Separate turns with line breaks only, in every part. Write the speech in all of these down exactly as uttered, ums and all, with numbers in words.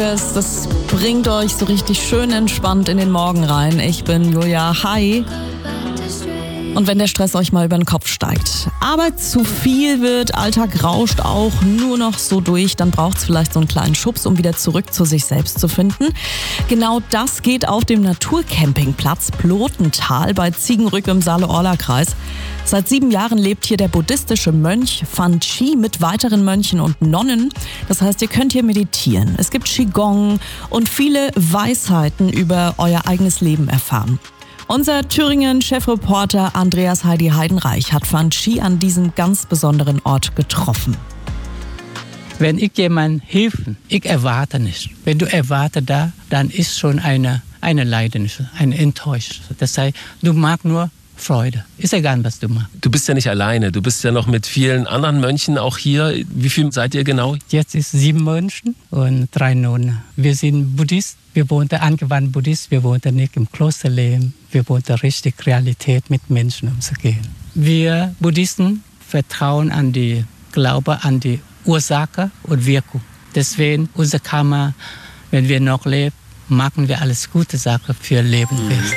Das bringt euch so richtig schön entspannt in den Morgen rein. Ich bin Julia, hi. Und wenn der Stress euch mal über den Kopf steigt, Arbeit zu viel wird, Alltag rauscht auch nur noch so durch, dann braucht es vielleicht so einen kleinen Schubs, um wieder zurück zu sich selbst zu finden. Genau das geht auf dem Naturcampingplatz Plotental bei Ziegenrück im Saale-Orla-Kreis. Seit sieben Jahren lebt hier der buddhistische Mönch Fan Chi mit weiteren Mönchen und Nonnen. Das heißt, ihr könnt hier meditieren. Es gibt Qigong und viele Weisheiten über euer eigenes Leben erfahren. Unser Thüringen-Chefreporter Andreas Heidi Heidenreich hat Fan Chi an diesem ganz besonderen Ort getroffen.
Wenn ich jemandem helfe, ich erwarte nicht. Wenn du erwartest da, dann ist schon eine, eine Leidenschaft, eine Enttäuschung. Das heißt, du magst nur Freude. Ist egal, was du machst.
Du bist ja nicht alleine. Du bist ja noch mit vielen anderen Mönchen auch hier. Wie viel seid ihr genau?
Jetzt ist sieben Mönchen und drei Nonnen. Wir sind Buddhisten. Wir wohnen angewandt Buddhist. Wir wohnen nicht im Klosterleben. Wir wohnen richtig Realität mit Menschen umzugehen. Wir Buddhisten vertrauen an die Glaube, an die Ursache und Wirkung. Deswegen unser Karma, wenn wir noch leben, machen wir alles gute Sachen für Lebewesen.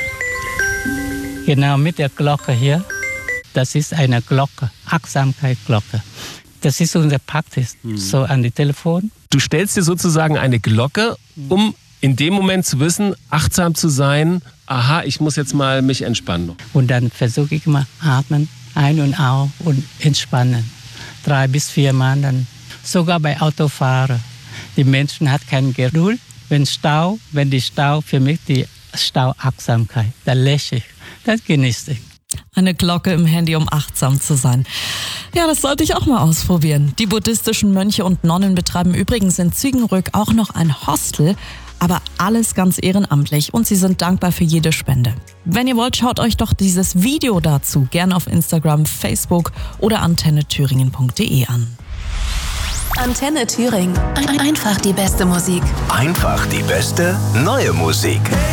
Genau mit der Glocke hier, das ist eine Glocke, Achtsamkeitsglocke. Das ist unser Praxis, mhm. so an die Telefon.
Du stellst dir sozusagen eine Glocke, um in dem Moment zu wissen, achtsam zu sein, aha, ich muss jetzt mal mich entspannen.
Und dann versuche ich immer atmen, ein und aus und entspannen. Drei bis vier Mal dann. Sogar bei Autofahren. Die Menschen haben keine Geduld. Wenn Stau, wenn die Stau, für mich die Stauachtsamkeit, da lächle ich. Das genieße ich.
Eine Glocke im Handy, um achtsam zu sein. Ja, das sollte ich auch mal ausprobieren. Die buddhistischen Mönche und Nonnen betreiben übrigens in Ziegenrück auch noch ein Hostel, aber alles ganz ehrenamtlich und sie sind dankbar für jede Spende. Wenn ihr wollt, schaut euch doch dieses Video dazu gerne auf Instagram, Facebook oder antenne thüringen punkt de an.
Antenne Thüringen. Einfach die beste Musik.
Einfach die beste neue Musik.